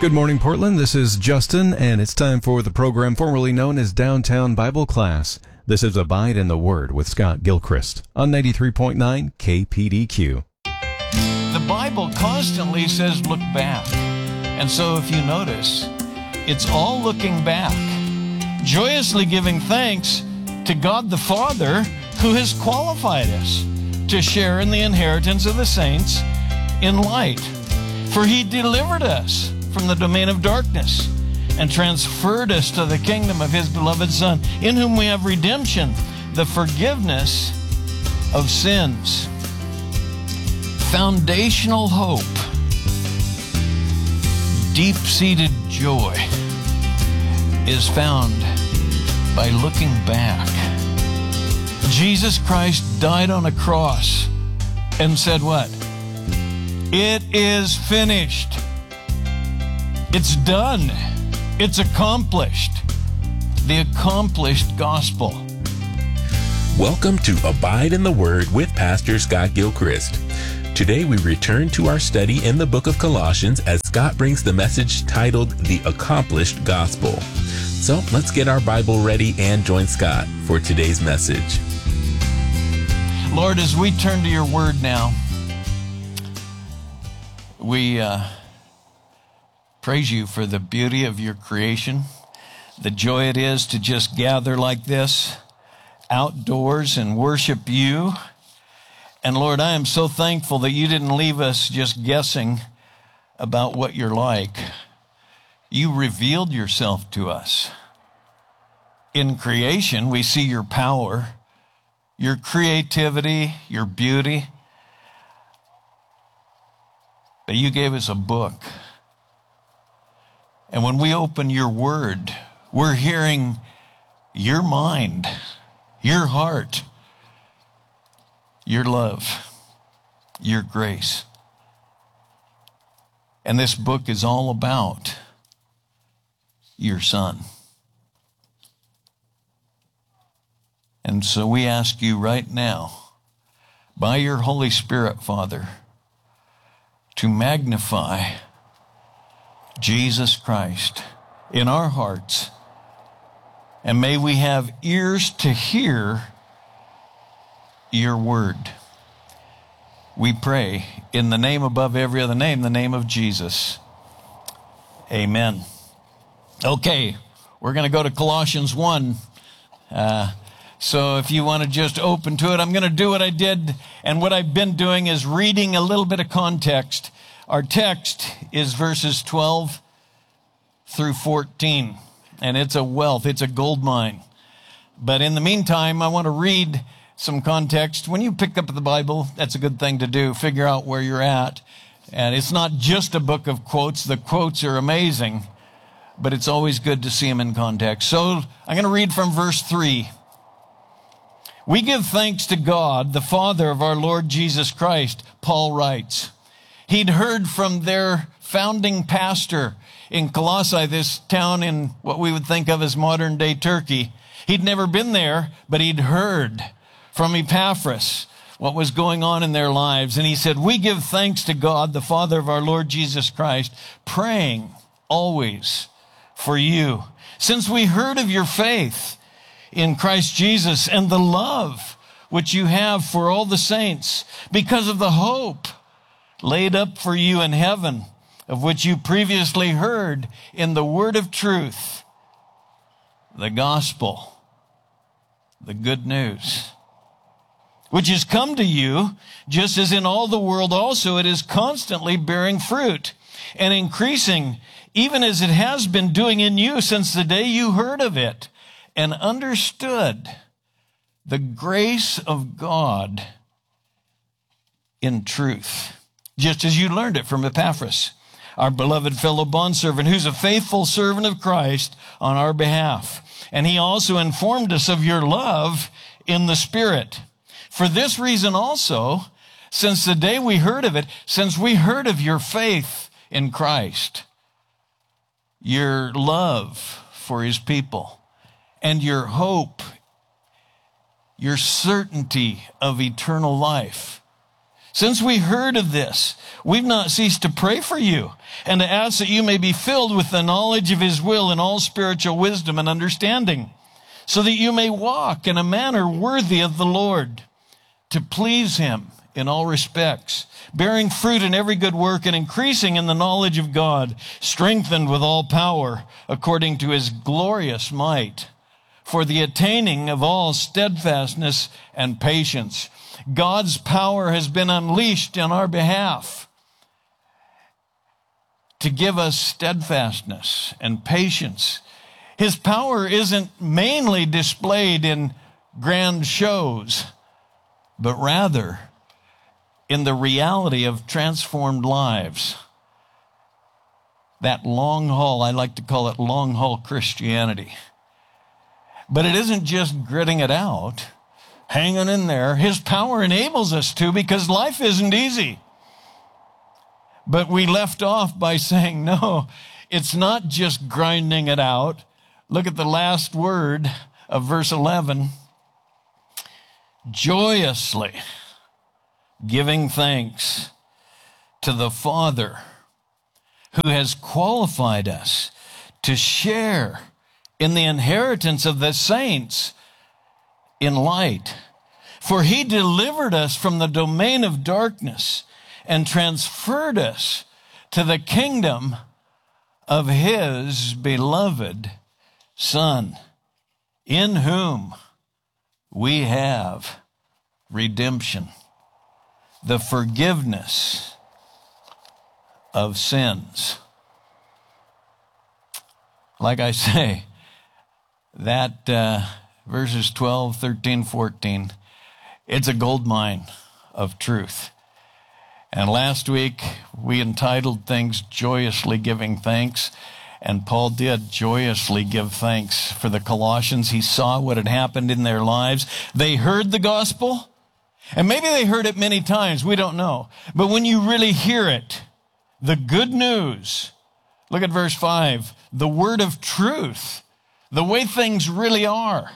Good morning, Portland. This is Justin, and it's time for the program formerly known as Downtown Bible Class. This is Abide in the Word with Scott Gilchrist on 93.9 KPDQ. The Bible constantly says look back. And so if you notice, it's all looking back, joyously giving thanks to God the Father who has qualified us to share in the inheritance of the saints in light. For he delivered us from the domain of darkness and transferred us to the kingdom of his beloved Son, in whom we have redemption, the forgiveness of sins. Foundational hope, deep-seated joy is found by looking back. Jesus Christ died on a cross and said what? It is finished. It's done. It's accomplished. The accomplished gospel. Welcome to Abide in the Word with Pastor Scott Gilchrist. Today we return to our study in the book of Colossians as Scott brings the message titled The Accomplished Gospel. So let's get our Bible ready and join Scott for today's message. Lord, as we turn to your word now, we praise you for the beauty of your creation, the joy it is to just gather like this outdoors and worship you. And Lord, I am so thankful that you didn't leave us just guessing about what you're like. You revealed yourself to us. In creation, we see your power, your creativity, your beauty. But you gave us a book. And when we open your word, we're hearing your mind, your heart, your love, your grace. And this book is all about your Son. And so we ask you right now, by your Holy Spirit, Father, to magnify Jesus Christ in our hearts. And may we have ears to hear your word. We pray in the name above every other name, the name of Jesus. Amen. Okay, we're going to go to Colossians 1. So if you want to just open to it, I'm going to do what I did, and what I've been doing is reading a little bit of context. Our text is verses 12 through 14, and it's a wealth, it's a gold mine. But in the meantime, I want to read some context. When you pick up the Bible, that's a good thing to do, figure out where you're at. And it's not just a book of quotes. The quotes are amazing, but it's always good to see them in context. So I'm going to read from verse 3. We give thanks to God, the Father of our Lord Jesus Christ, Paul writes. He'd heard from their founding pastor in Colossae, this town in what we would think of as modern-day Turkey. He'd never been there, but he'd heard from Epaphras what was going on in their lives. And he said, we give thanks to God, the Father of our Lord Jesus Christ, praying always for you, since we heard of your faith in Christ Jesus and the love which you have for all the saints, because of the hope laid up for you in heaven, of which you previously heard in the word of truth, the gospel, the good news, which has come to you, just as in all the world also it is constantly bearing fruit and increasing, even as it has been doing in you since the day you heard of it and understood the grace of God in truth, just as you learned it from Epaphras, our beloved fellow bondservant, who's a faithful servant of Christ on our behalf. And he also informed us of your love in the Spirit. For this reason also, since the day we heard of it, since we heard of your faith in Christ, your love for his people, and your hope, your certainty of eternal life, Since we heard of this, we've not ceased to pray for you and to ask that you may be filled with the knowledge of his will in all spiritual wisdom and understanding, so that you may walk in a manner worthy of the Lord, to please him in all respects, bearing fruit in every good work and increasing in the knowledge of God, strengthened with all power according to his glorious might, for the attaining of all steadfastness and patience. God's power has been unleashed on our behalf to give us steadfastness and patience. His power isn't mainly displayed in grand shows, but rather in the reality of transformed lives. That long haul, I like to call it long haul Christianity. But it isn't just gritting it out, hanging in there. His power enables us to, because life isn't easy. But we left off by saying, no, it's not just grinding it out. Look at the last word of verse 11. Joyously giving thanks to the Father who has qualified us to share in the inheritance of the saints in light. For he delivered us from the domain of darkness and transferred us to the kingdom of his beloved Son, in whom we have redemption, the forgiveness of sins. Like I say, that verses 12, 13, 14, it's a gold mine of truth. And last week, we entitled things Joyously Giving Thanks. And Paul did joyously give thanks for the Colossians. He saw what had happened in their lives. They heard the gospel, and maybe they heard it many times. We don't know. But when you really hear it, the good news, look at verse 5, the word of truth, the way things really are.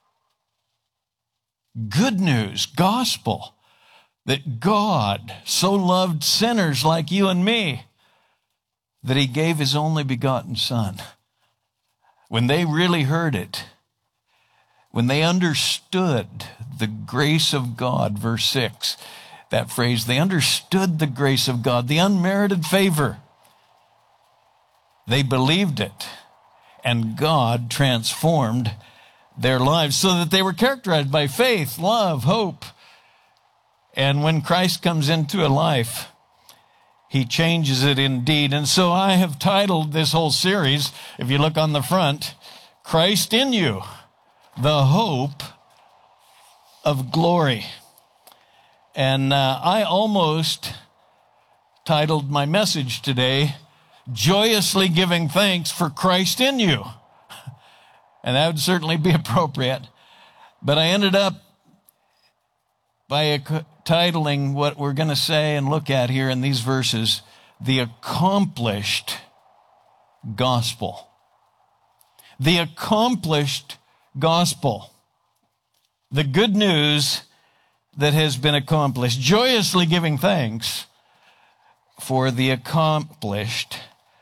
Good news, gospel, that God so loved sinners like you and me that he gave his only begotten Son. When they really heard it, when they understood the grace of God, verse 6, that phrase, they understood the grace of God, the unmerited favor. They believed it, and God transformed their lives so that they were characterized by faith, love, hope. And when Christ comes into a life, he changes it indeed. And so I have titled this whole series, if you look on the front, Christ in You, the Hope of Glory. And I almost titled my message today, Joyously Giving Thanks for Christ in You. And that would certainly be appropriate. But I ended up by titling what we're going to say and look at here in these verses, the accomplished gospel. The accomplished gospel. The good news that has been accomplished. Joyously giving thanks for the accomplished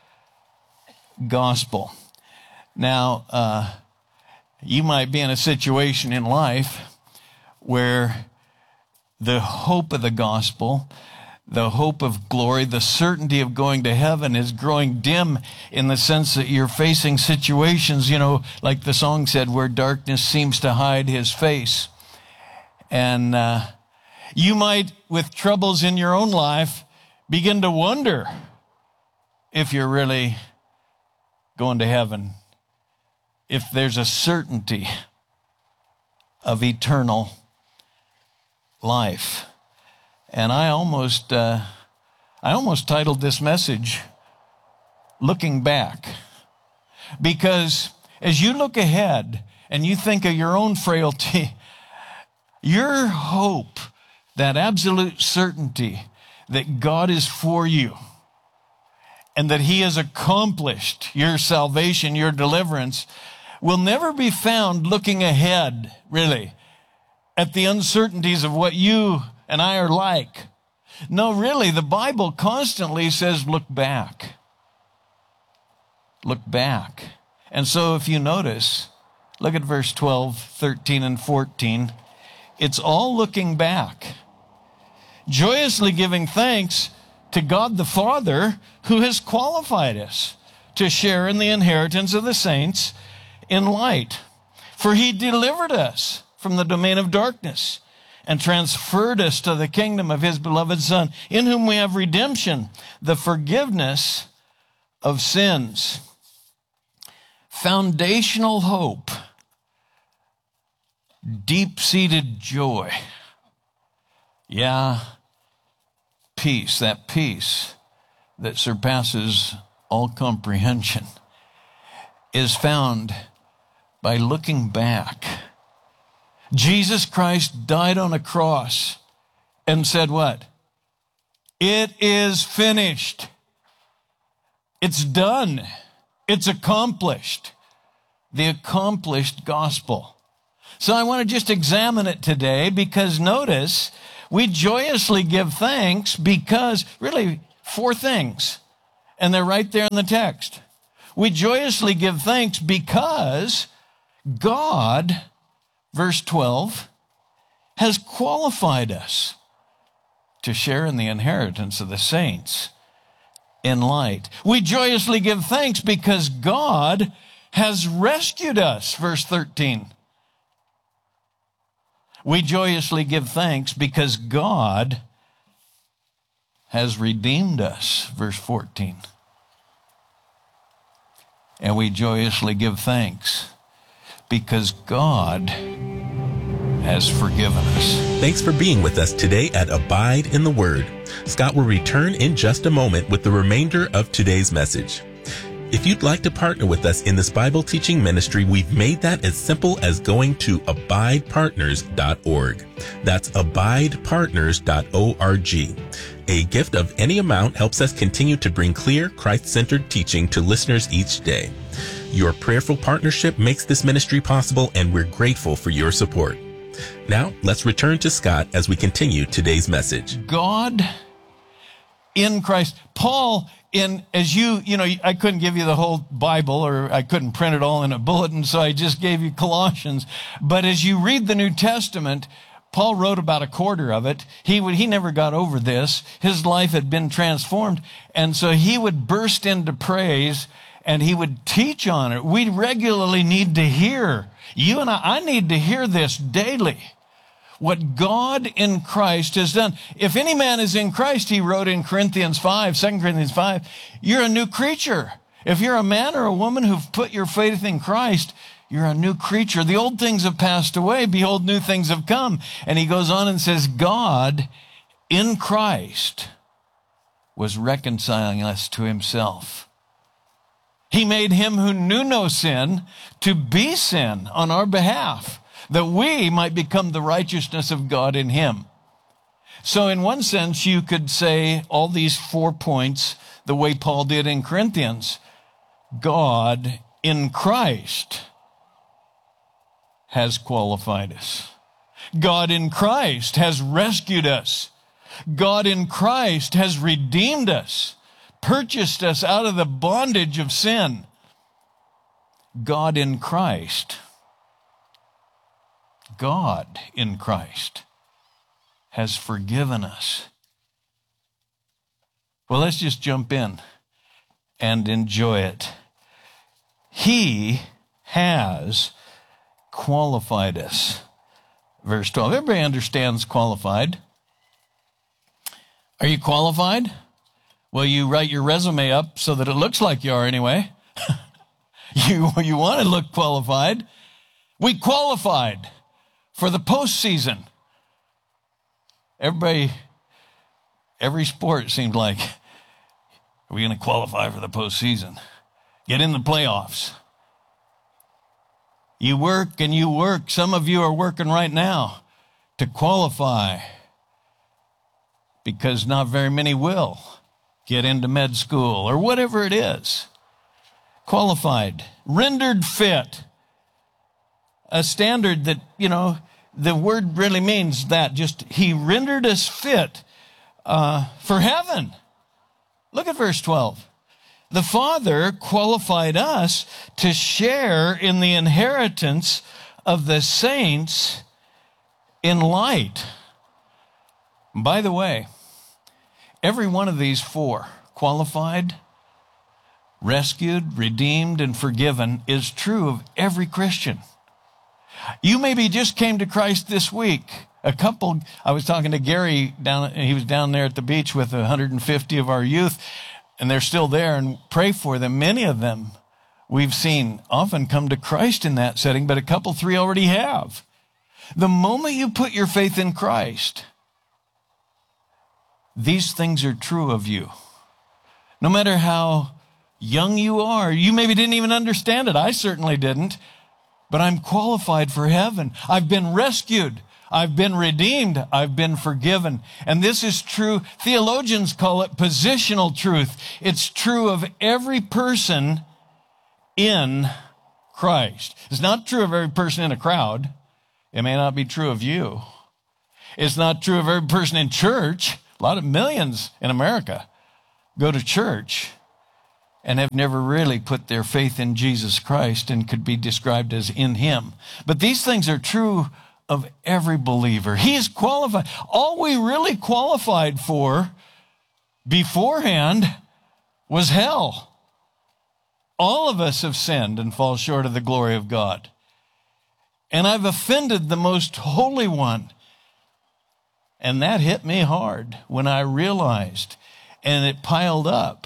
gospel. Now, you might be in a situation in life where the hope of the gospel, the hope of glory, the certainty of going to heaven is growing dim in the sense that you're facing situations, like the song said, where darkness seems to hide his face. And you might, with troubles in your own life, begin to wonder if you're really going to heaven, if there's a certainty of eternal life. And I almost titled this message, Looking Back. Because as you look ahead and you think of your own frailty, your hope, that absolute certainty that God is for you and that he has accomplished your salvation, your deliverance, will never be found looking ahead, really, at the uncertainties of what you and I are like. No, really, the Bible constantly says, look back. Look back. And so if you notice, look at verse 12, 13, and 14. It's all looking back. Joyously giving thanks to God the Father, who has qualified us to share in the inheritance of the saints in light. For he delivered us from the domain of darkness and transferred us to the kingdom of his beloved Son, in whom we have redemption, the forgiveness of sins. Foundational hope, deep-seated joy. Yeah, peace, that peace that surpasses all comprehension is found by looking back. Jesus Christ died on a cross and said what? It is finished. It's done. It's accomplished. The accomplished gospel. So I want to just examine it today because notice we joyously give thanks because really 4 things. And they're right there in the text. We joyously give thanks because God, verse 12, has qualified us to share in the inheritance of the saints in light. We joyously give thanks because God has rescued us, verse 13. We joyously give thanks because God has redeemed us, verse 14. And we joyously give thanks because God has forgiven us. Thanks for being with us today at Abide in the Word. Scott will return in just a moment with the remainder of today's message. If you'd like to partner with us in this Bible teaching ministry, we've made that as simple as going to abidepartners.org. That's abidepartners.org. A gift of any amount helps us continue to bring clear, Christ-centered teaching to listeners each day. Your prayerful partnership makes this ministry possible, and we're grateful for your support. Now, let's return to Scott as we continue today's message. God in Christ. Paul, as you know, I couldn't give you the whole Bible, or I couldn't print it all in a bulletin, so I just gave you Colossians. But as you read the New Testament, Paul wrote about a quarter of it. He never got over this. His life had been transformed. And so he would burst into praise and he would teach on it. We regularly need to hear. You and I need to hear this daily. What God in Christ has done. If any man is in Christ, he wrote in Corinthians 5, 2 Corinthians 5, you're a new creature. If you're a man or a woman who've put your faith in Christ, you're a new creature. The old things have passed away. Behold, new things have come. And he goes on and says, God in Christ was reconciling us to himself. He made him who knew no sin to be sin on our behalf, that we might become the righteousness of God in him. So in one sense, you could say all these 4 points the way Paul did in Corinthians. God in Christ has qualified us. God in Christ has rescued us. God in Christ has redeemed us, purchased us out of the bondage of sin. God in Christ has forgiven us. Well, let's just jump in and enjoy it. He has qualified us. Verse 12. Everybody understands qualified. Are you qualified? Well, you write your resume up so that it looks like you are anyway. You want to look qualified. We qualified for the postseason. Every sport seemed like, are we going to qualify for the postseason? Get in the playoffs. You work and you work. Some of you are working right now to qualify because not very many will get into med school or whatever it is. Qualified, rendered fit. A standard that, the word really means that. Just he rendered us fit. for heaven. Look at verse 12. The Father qualified us to share in the inheritance of the saints in light. By the way, every one of these four, qualified, rescued, redeemed, and forgiven, is true of every Christian. You maybe just came to Christ this week. I was talking to Gary he was down there at the beach with 150 of our youth, and they're still there, and pray for them. Many of them we've seen often come to Christ in that setting, but three already have. The moment you put your faith in Christ, these things are true of you. No matter how young you are, you maybe didn't even understand it. I certainly didn't, but I'm qualified for heaven. I've been rescued. I've been redeemed. I've been forgiven. And this is true. Theologians call it positional truth. It's true of every person in Christ. It's not true of every person in a crowd. It may not be true of you. It's not true of every person in church. A lot of millions in America go to church and have never really put their faith in Jesus Christ and could be described as in Him. But these things are true of every believer. He is qualified. All we really qualified for beforehand was hell. All of us have sinned and fall short of the glory of God. And I've offended the most holy one. And that hit me hard when I realized, and it piled up,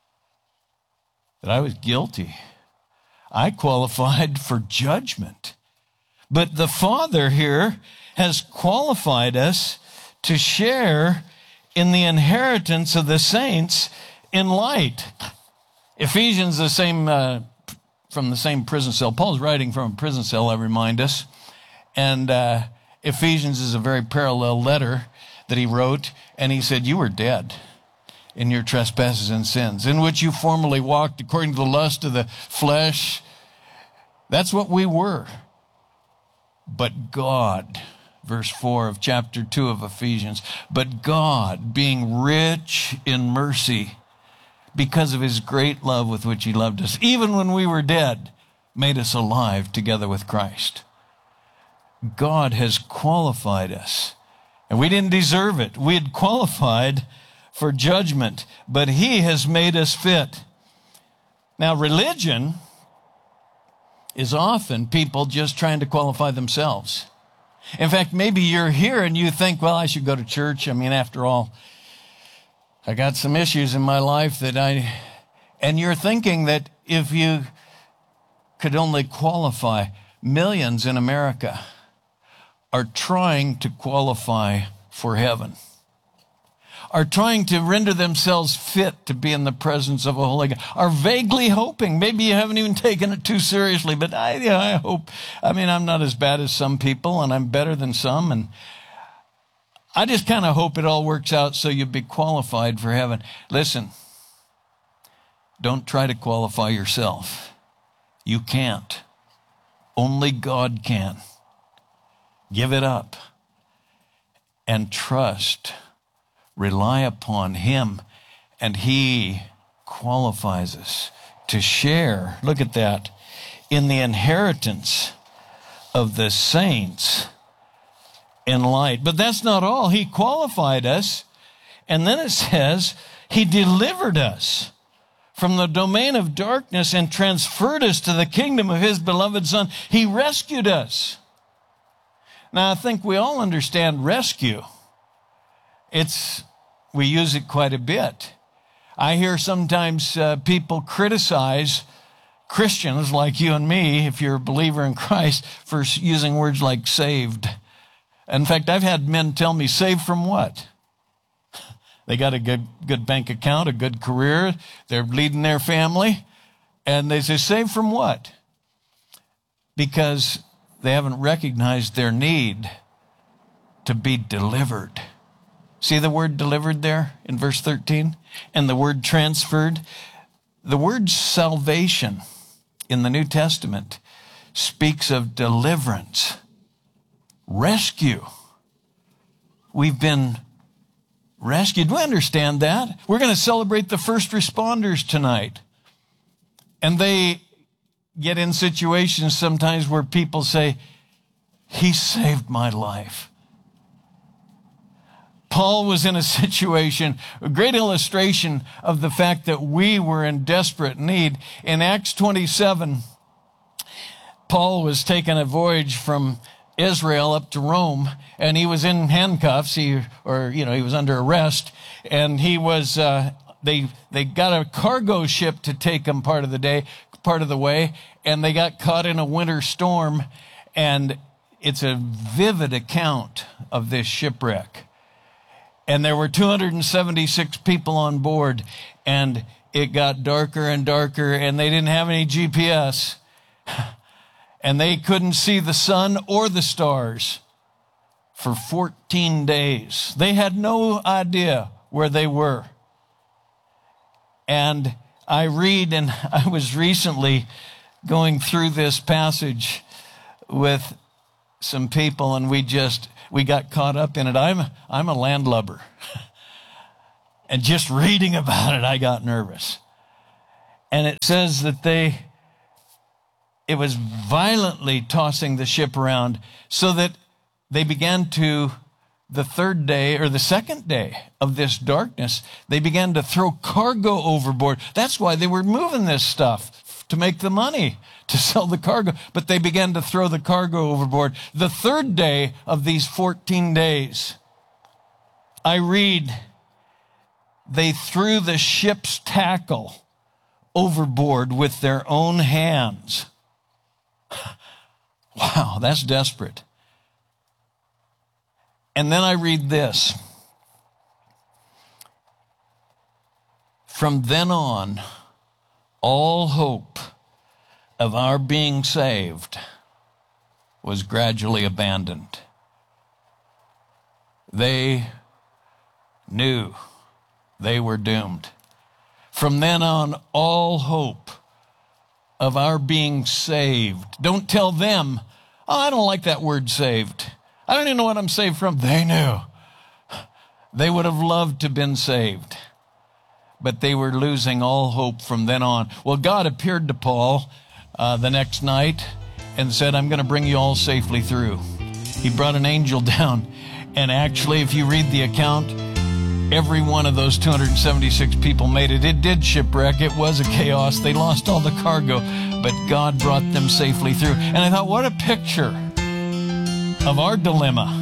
that I was guilty. I qualified for judgment. But the Father here has qualified us to share in the inheritance of the saints in light. Ephesians, from the same prison cell. Paul's writing from a prison cell, I remind us. And Ephesians is a very parallel letter that he wrote. And he said, you were dead in your trespasses and sins, in which you formerly walked according to the lust of the flesh. That's what we were. But God, verse 4 of chapter 2 of Ephesians, but God, being rich in mercy, because of His great love with which He loved us, even when we were dead, made us alive together with Christ. God has qualified us, and we didn't deserve it. We had qualified for judgment, but He has made us fit. Now, religion is often people just trying to qualify themselves. In fact, maybe you're here and you think, well, I should go to church. I mean, after all, I got some issues in my life and you're thinking that if you could only qualify, millions in America are trying to qualify for heaven, are trying to render themselves fit to be in the presence of a holy God, are vaguely hoping. Maybe you haven't even taken it too seriously, but I hope. I mean, I'm not as bad as some people, and I'm better than some, and I just kind of hope it all works out so you'll be qualified for heaven. Listen, don't try to qualify yourself. You can't. Only God can. Give it up and trust. Rely upon Him, and He qualifies us to share, look at that, in the inheritance of the saints in light. But that's not all. He qualified us, and then it says He delivered us from the domain of darkness and transferred us to the kingdom of His beloved Son. He rescued us. Now, I think we all understand rescue. We use it quite a bit. I hear sometimes people criticize Christians like you and me, if you're a believer in Christ, for using words like saved. In fact, I've had men tell me, saved from what? They got a good bank account, a good career, they're leading their family, and they say, saved from what? Because they haven't recognized their need to be delivered. See the word delivered there in verse 13? And the word transferred. The word salvation in the New Testament speaks of deliverance, rescue. We've been rescued. We understand that. We're going to celebrate the first responders tonight. And they get in situations sometimes where people say, he saved my life. Paul was in a situation, a great illustration of the fact that we were in desperate need. In Acts 27, Paul was taking a voyage from Israel up to Rome, and he was in handcuffs. He was under arrest, and he was. They got a cargo ship to take him part of the way, and they got caught in a winter storm. And it's a vivid account of this shipwreck. And there were 276 people on board, and it got darker and darker, and they didn't have any GPS. And they couldn't see the sun or the stars for 14 days. They had no idea where they were. And I read, and I was recently going through this passage with some people, and we got caught up in it. I'm a landlubber. And just reading about it, I got nervous. And it says that it was violently tossing the ship around, so that they began to, the third day or the second day of this darkness, they began to throw cargo overboard. That's why they were moving this stuff, to make the money, to sell the cargo. But they began to throw the cargo overboard. The third day of these 14 days, I read, they threw the ship's tackle overboard with their own hands. Wow, that's desperate. And then I read this. From then on, all hope of our being saved was gradually abandoned. They knew they were doomed. From then on, all hope of our being saved. Don't tell them, oh, I don't like that word saved. I don't even know what I'm saved from. They knew. They would have loved to have been saved. But they were losing all hope from then on. Well, God appeared to Paul the next night and said, I'm going to bring you all safely through. He brought an angel down. And actually, if you read the account, every one of those 276 people made it. It did shipwreck. It was a chaos. They lost all the cargo, but God brought them safely through. And I thought, what a picture of our dilemma.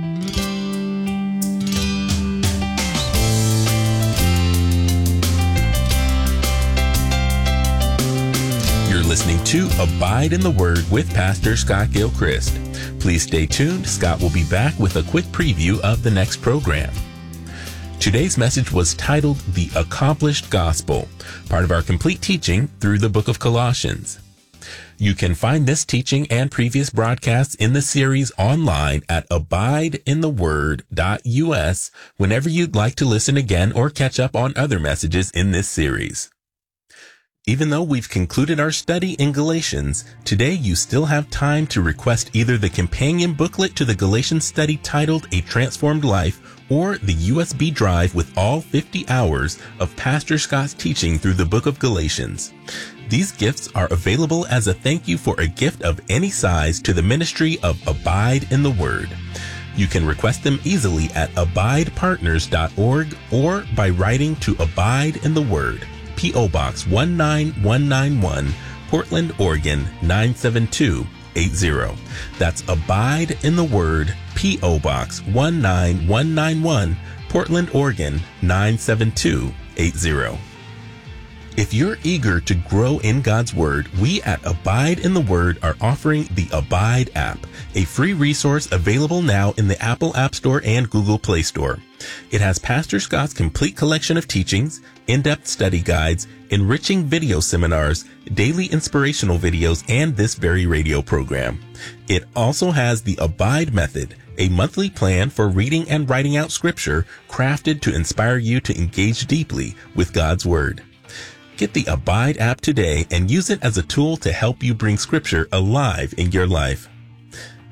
You're listening to Abide in the Word with Pastor Scott Gilchrist. Please stay tuned. Scott will be back with a quick preview of the next program. Today's message was titled The Accomplished Gospel, part of our complete teaching through the book of Colossians. You can find this teaching and previous broadcasts in the series online at abideintheword.us whenever you'd like to listen again or catch up on other messages in this series. Even though we've concluded our study in Galatians, today you still have time to request either the companion booklet to the Galatians study titled A Transformed Life or the USB drive with all 50 hours of Pastor Scott's teaching through the book of Galatians. These gifts are available as a thank you for a gift of any size to the ministry of Abide in the Word. You can request them easily at abidepartners.org or by writing to Abide in the Word, P.O. Box 19191, Portland, Oregon 97280. That's Abide in the Word, P.O. Box 19191, Portland, Oregon 97280. If you're eager to grow in God's Word, we at Abide in the Word are offering the Abide app, a free resource available now in the Apple App Store and Google Play Store. It has Pastor Scott's complete collection of teachings, in-depth study guides, enriching video seminars, daily inspirational videos, and this very radio program. It also has the Abide Method, a monthly plan for reading and writing out Scripture crafted to inspire you to engage deeply with God's Word. Get the Abide app today and use it as a tool to help you bring Scripture alive in your life.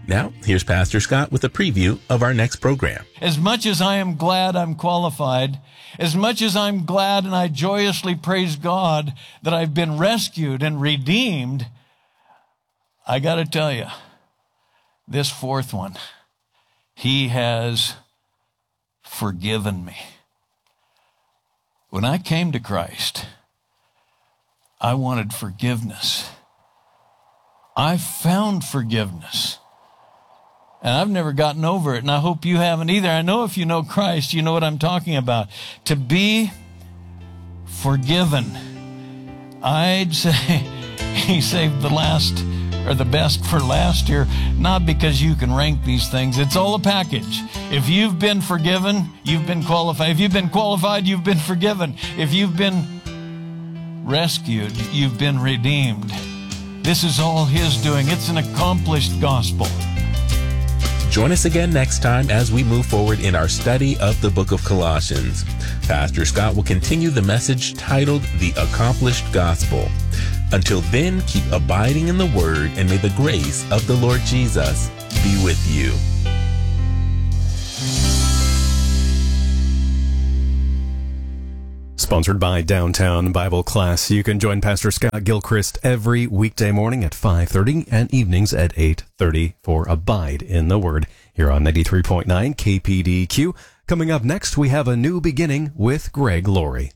Now, here's Pastor Scott with a preview of our next program. As much as I am glad I'm qualified, as much as I'm glad and I joyously praise God that I've been rescued and redeemed, I got to tell you, this fourth one, He has forgiven me. When I came to Christ, I wanted forgiveness. I found forgiveness. And I've never gotten over it, and I hope you haven't either. I know if you know Christ, you know what I'm talking about. To be forgiven. I'd say He saved the best for last here, not because you can rank these things. It's all a package. If you've been forgiven, you've been qualified. If you've been qualified, you've been forgiven. If you've been rescued, you've been redeemed. This is all His doing. It's an accomplished gospel. Join us again next time as we move forward in our study of the book of Colossians. Pastor Scott will continue the message titled The Accomplished Gospel. Until then, keep abiding in the Word, and may the grace of the Lord Jesus be with you. Sponsored by Downtown Bible Class. You can join Pastor Scott Gilchrist every weekday morning at 5:30 and evenings at 8:30 for Abide in the Word here on 93.9 KPDQ. Coming up next, we have a new beginning with Greg Laurie.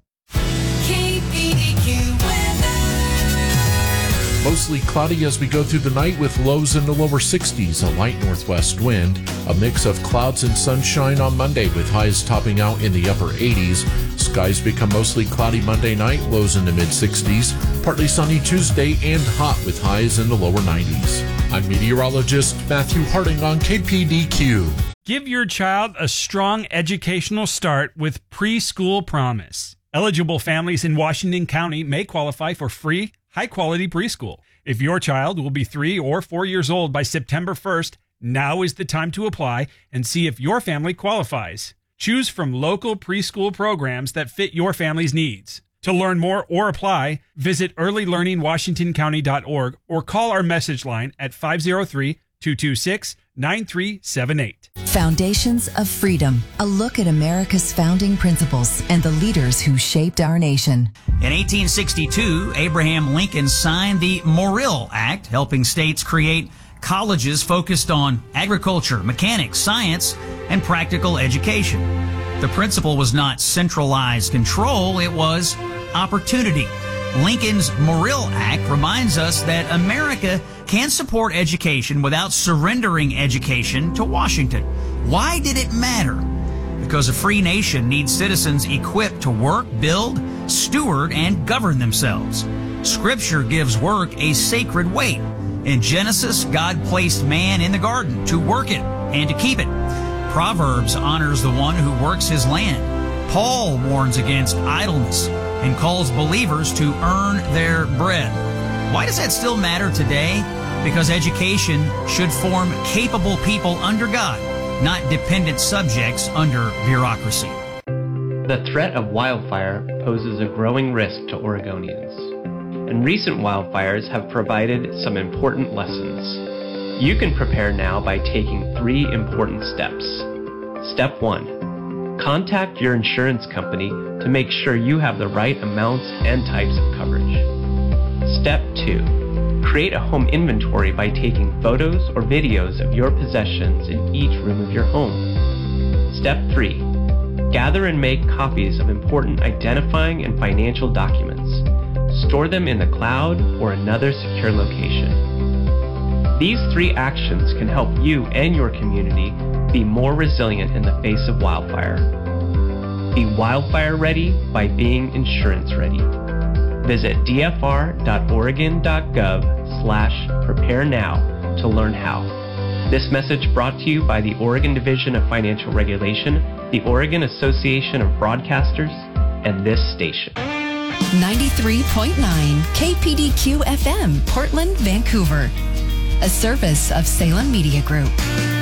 Mostly cloudy as we go through the night with lows in the lower 60s, a light northwest wind. A mix of clouds and sunshine on Monday with highs topping out in the upper 80s. Skies become mostly cloudy Monday night, lows in the mid-60s. Partly sunny Tuesday and hot with highs in the lower 90s. I'm meteorologist Matthew Harding on KPDQ. Give your child a strong educational start with Preschool Promise. Eligible families in Washington County may qualify for free, high-quality preschool. If your child will be 3 or 4 years old by September 1st, now is the time to apply and see if your family qualifies. Choose from local preschool programs that fit your family's needs. To learn more or apply, visit earlylearningwashingtoncounty.org or call our message line at 503-226-9378. Foundations of Freedom, a look at America's founding principles and the leaders who shaped our nation. In 1862, Abraham Lincoln signed the Morrill Act, helping states create colleges focused on agriculture, mechanics, science, and practical education. The principle was not centralized control, it was opportunity. Lincoln's Morrill Act reminds us that America can support education without surrendering education to Washington. Why did it matter? Because a free nation needs citizens equipped to work, build, steward, and govern themselves. Scripture gives work a sacred weight. In Genesis, God placed man in the garden to work it and to keep it. Proverbs honors the one who works his land. Paul warns against idleness and calls believers to earn their bread. Why does that still matter today? Because education should form capable people under God, not dependent subjects under bureaucracy. The threat of wildfire poses a growing risk to Oregonians, and recent wildfires have provided some important lessons. You can prepare now by taking 3 important steps. Step 1. Contact your insurance company to make sure you have the right amounts and types of coverage. Step 2. Create a home inventory by taking photos or videos of your possessions in each room of your home. Step 3. Gather and make copies of important identifying and financial documents. Store them in the cloud or another secure location. These 3 actions can help you and your community be more resilient in the face of wildfire. Be wildfire ready by being insurance ready. Visit dfr.oregon.gov/prepare now to learn how. This message brought to you by the Oregon Division of Financial Regulation, the Oregon Association of Broadcasters, and this station. 93.9 KPDQ FM, Portland, Vancouver. A service of Salem Media Group.